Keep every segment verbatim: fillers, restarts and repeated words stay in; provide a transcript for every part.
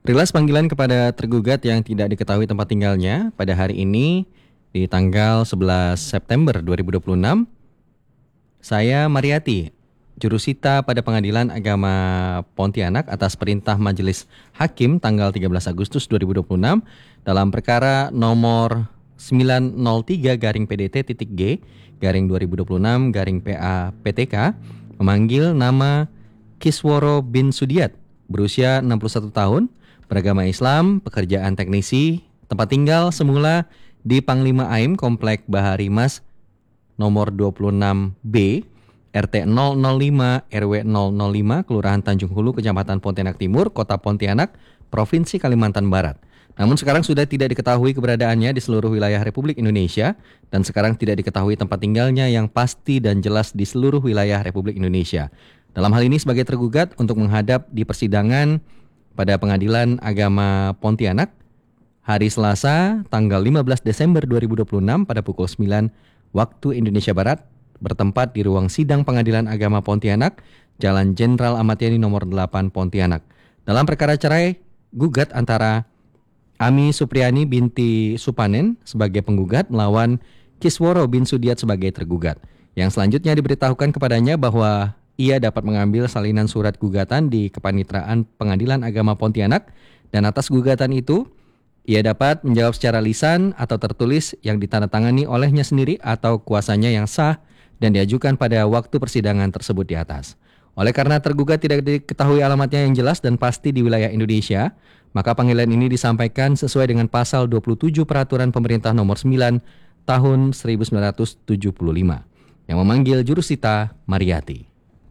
Rilas panggilan kepada tergugat yang tidak diketahui tempat tinggalnya pada hari ini di tanggal sebelas September dua ribu dua puluh enam. Saya Mariati, jurusita pada Pengadilan Agama Pontianak atas perintah Majelis Hakim tanggal tiga belas Agustus dua ribu dua puluh enam dalam perkara nomor sembilan nol tiga garing P D T titik G garing dua ribu dua puluh enam garing P A P T K memanggil nama Kisworo bin Sudiat, berusia enam puluh satu tahun, beragama Islam, pekerjaan teknisi, tempat tinggal semula di Panglima Aim Komplek Bahari Mas nomor dua puluh enam B, R T nol nol lima R W nol nol lima, Kelurahan Tanjung Hulu, Kecamatan Pontianak Timur, Kota Pontianak, Provinsi Kalimantan Barat. Namun sekarang sudah tidak diketahui keberadaannya di seluruh wilayah Republik Indonesia dan sekarang tidak diketahui tempat tinggalnya yang pasti dan jelas di seluruh wilayah Republik Indonesia. Dalam hal ini sebagai tergugat untuk menghadap di persidangan pada Pengadilan Agama Pontianak hari Selasa tanggal lima belas Desember dua ribu dua puluh enam pada pukul sembilan waktu Indonesia Barat, bertempat di ruang sidang Pengadilan Agama Pontianak, Jalan Jenderal Ahmad Yani nomor delapan Pontianak. Dalam perkara cerai gugat antara Ami Supriyani binti Supanen sebagai penggugat melawan Kisworo bin Sudiat sebagai tergugat. Yang selanjutnya diberitahukan kepadanya bahwa ia dapat mengambil salinan surat gugatan di Kepanitraan Pengadilan Agama Pontianak dan atas gugatan itu ia dapat menjawab secara lisan atau tertulis yang ditandatangani olehnya sendiri atau kuasanya yang sah dan diajukan pada waktu persidangan tersebut di atas. Oleh karena tergugat tidak diketahui alamatnya yang jelas dan pasti di wilayah Indonesia, maka panggilan ini disampaikan sesuai dengan pasal dua puluh tujuh Peraturan Pemerintah Nomor sembilan Tahun seribu sembilan ratus tujuh puluh lima yang memanggil jurusita Mariati.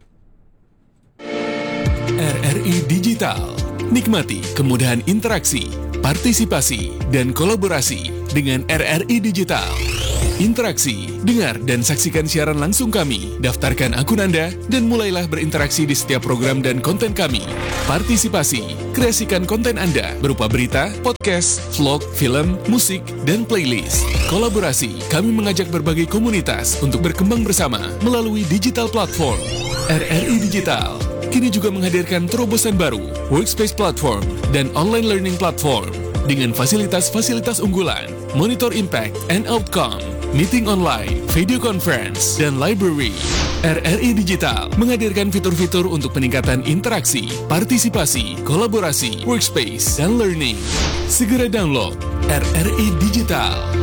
R R I Digital. Nikmati kemudahan interaksi, partisipasi, dan kolaborasi dengan R R I Digital. Interaksi, dengar dan saksikan siaran langsung kami, daftarkan akun Anda, dan mulailah berinteraksi di setiap program dan konten kami. Partisipasi, kreasikan konten Anda berupa berita, podcast, vlog, film, musik, dan playlist. Kolaborasi, kami mengajak berbagai komunitas untuk berkembang bersama melalui digital platform. R R I Digital kini juga menghadirkan terobosan baru, workspace platform, dan online learning platform dengan fasilitas-fasilitas unggulan, monitor impact and outcome, meeting online, video conference, dan library. R R I Digital menghadirkan fitur-fitur untuk peningkatan interaksi, partisipasi, kolaborasi, workspace, dan learning. Segera download R R I Digital.